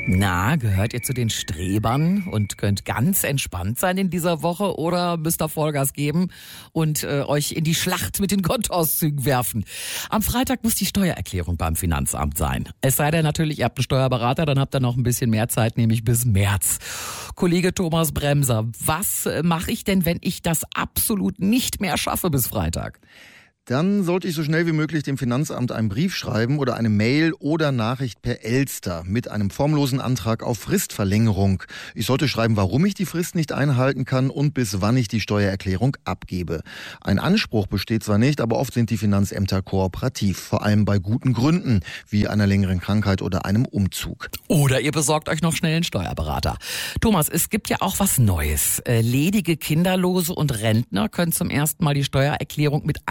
Na, gehört ihr zu den Strebern und könnt ganz entspannt sein in dieser Woche oder müsst ihr Vollgas geben und euch in die Schlacht mit den Kontoauszügen werfen? Am Freitag muss die Steuererklärung beim Finanzamt sein. Es sei denn natürlich, ihr habt einen Steuerberater, dann habt ihr noch ein bisschen mehr Zeit, nämlich bis März. Kollege Thomas Bremser, was mache ich denn, wenn ich das absolut nicht mehr schaffe bis Freitag? Dann sollte ich so schnell wie möglich dem Finanzamt einen Brief schreiben oder eine Mail oder Nachricht per Elster mit einem formlosen Antrag auf Fristverlängerung. Ich sollte schreiben, warum ich die Frist nicht einhalten kann und bis wann ich die Steuererklärung abgebe. Ein Anspruch besteht zwar nicht, aber oft sind die Finanzämter kooperativ, vor allem bei guten Gründen, wie einer längeren Krankheit oder einem Umzug. Oder ihr besorgt euch noch schnell einen Steuerberater. Thomas, es gibt ja auch was Neues. Ledige Kinderlose und Rentner können zum ersten Mal die Steuererklärung mit